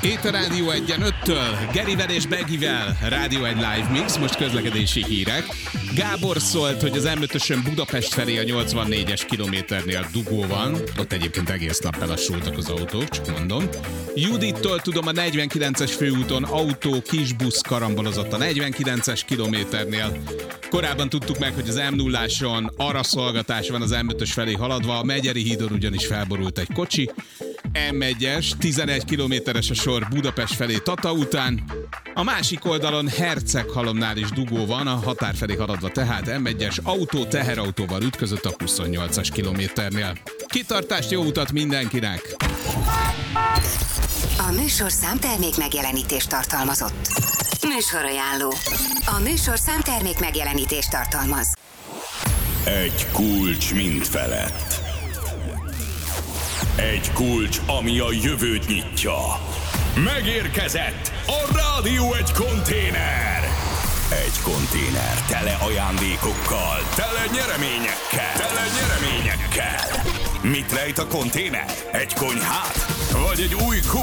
Itt a Rádió 1-en 5-től, Gerivel és Begivel, Rádió 1 Live Mix, most közlekedési hírek. Gábor szólt, hogy az M5-ösön Budapest felé a 84-es kilométernél dugó van, ott egyébként egész nap belassultak az autók, csak mondom. Judittól tudom, a 49-es főúton autó, kisbusz karambolozott a 49-es kilométernél. Korábban tudtuk meg, hogy az M0-áson araszolgatás van az M5-ös felé haladva, a Megyeri hídon ugyanis felborult egy kocsi. M1-es, 11 kilométeres a sor Budapest felé Tata után. A másik oldalon Herceghalomnál is dugó van, a határ felé haladva, tehát M1-es autó teherautóval ütközött a 28-as kilométernél. Kitartást, jó utat mindenkinek! A műsorszám termék megjelenítést tartalmazott. Műsorajánló. A műsorszám termék megjelenítést tartalmaz. Egy kulcs mindfelett. Egy kulcs, ami a jövőt nyitja. Megérkezett a Rádió 1 konténer. Egy konténer tele ajándékokkal, tele nyereményekkel. Mit rejt a konténer? Egy konyhát? Vagy egy új